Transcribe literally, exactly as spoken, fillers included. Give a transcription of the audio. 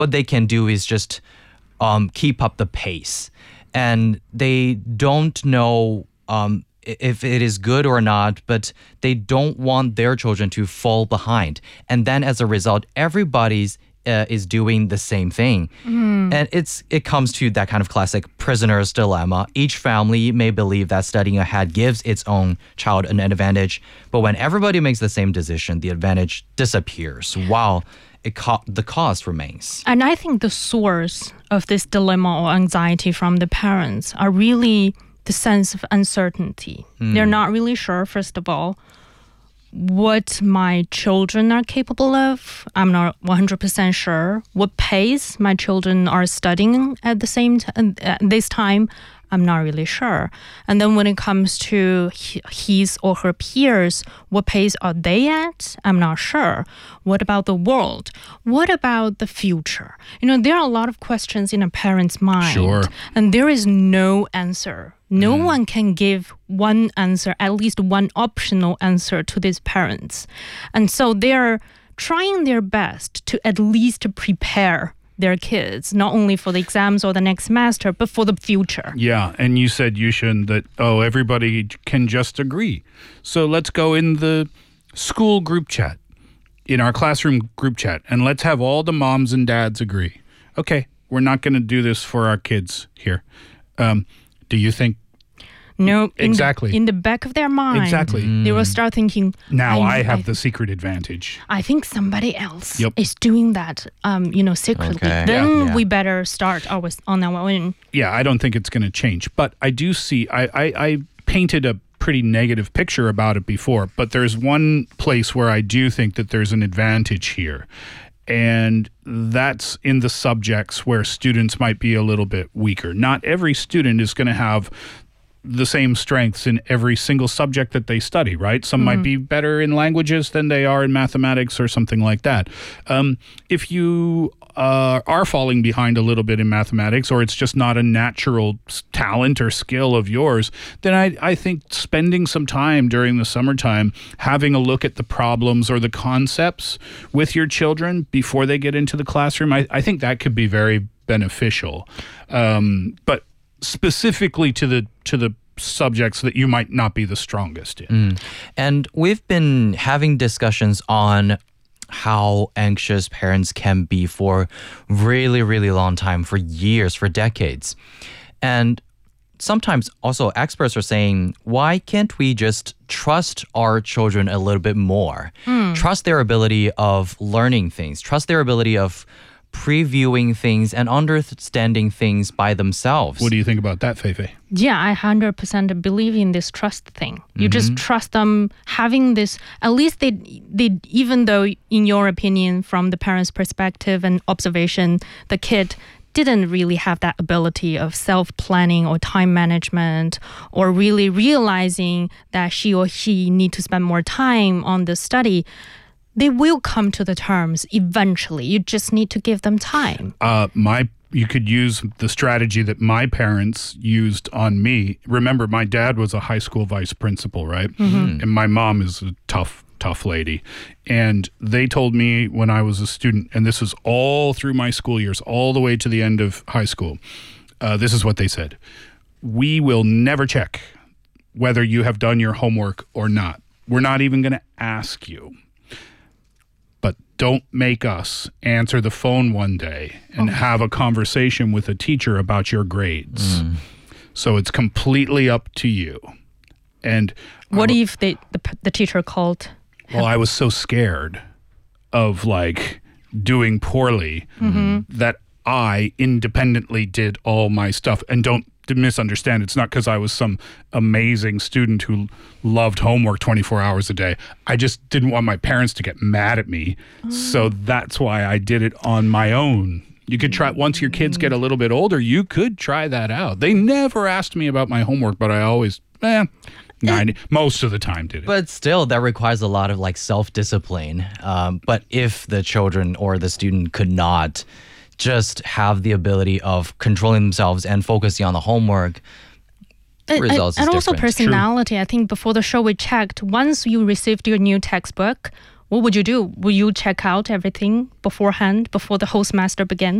what they can do is just um, keep up the pace. And they don't know um, if it is good or not, but they don't want their children to fall behind. And then as a result, everybody's uh, is doing the same thing. Mm. And it's it comes to that kind of classic prisoner's dilemma. Each family may believe that studying ahead gives its own child an advantage, but when everybody makes the same decision, the advantage disappears while it co- the cost remains. And I think the source of this dilemma or anxiety from the parents are really the sense of uncertainty. Mm. They're not really sure, first of all, what my children are capable of. I'm not one hundred percent sure what pace my children are studying at the same time. At this time, I'm not really sure. And then when it comes to his or her peers, what pace are they at? I'm not sure. What about the world? What about the future? You know, there are a lot of questions in a parent's mind. Sure. And there is no answer. No mm. one can give one answer, at least one optional answer to these parents. And so they're trying their best to at least prepare their kids, not only for the exams or the next semester, but for the future. Yeah, and you said, Yushun, that, oh, everybody can just agree. So let's go in the school group chat, in our classroom group chat, and let's have all the moms and dads agree. Okay, we're not going to do this for our kids here. Um, do you think? No, exactly. In the, in the back of their mind, exactly. Mm. they will start thinking, now I, I have I, the secret advantage. I think somebody else yep. is doing that, um, you know, secretly. Okay. Then yeah, yeah. we better start our, on our own. Yeah, I don't think it's going to change. But I do see, I, I, I painted a pretty negative picture about it before, but there's one place where I do think that there's an advantage here. And that's in the subjects where students might be a little bit weaker. Not every student is going to have the same strengths in every single subject that they study, right? Some mm. might be better in languages than they are in mathematics or something like that. Um, if you uh, are falling behind a little bit in mathematics, or it's just not a natural talent or skill of yours, then I, I think spending some time during the summertime, having a look at the problems or the concepts with your children before they get into the classroom, I, I think that could be very beneficial. Um, but specifically to the to the subjects that you might not be the strongest in. Mm. And we've been having discussions on how anxious parents can be for really, really long time, for years, for decades. And sometimes also experts are saying, why can't we just trust our children a little bit more? Mm. Trust their ability of learning things, trust their ability of previewing things and understanding things by themselves. What do you think about that, Feifei? Yeah, I one hundred percent believe in this trust thing. You mm-hmm. just trust them having this, at least they, they, even though in your opinion, from the parent's perspective and observation, the kid didn't really have that ability of self-planning or time management, or really realizing that she or he need to spend more time on the study, they will come to the terms eventually. You just need to give them time. Uh, my, you could use the strategy that my parents used on me. Remember, my dad was a high school vice principal, right? Mm-hmm. And my mom is a tough, tough lady. And they told me when I was a student, and this is all through my school years, all the way to the end of high school, uh, this is what they said. We will never check whether you have done your homework or not. We're not even going to ask you. But don't make us answer the phone one day and oh. have a conversation with a teacher about your grades. Mm. So it's completely up to you. And what I, if they, the the teacher called? Well, I was so scared of like doing poorly mm-hmm. that I independently did all my stuff. And don't misunderstand, it's not because I was some amazing student who loved homework twenty-four hours a day. I just didn't want my parents to get mad at me. Oh. So that's why I did it on my own. You could try, once your kids get a little bit older, you could try that out. They never asked me about my homework, but I always, eh, ninety, most of the time did it. But still, that requires a lot of like self-discipline. Um, but if the children or the student could not just have the ability of controlling themselves and focusing on the homework, the results and, is and also different. personality. True. I think before the show we checked, once you received your new textbook, what would you do? Will you check out everything beforehand before the host semester begins?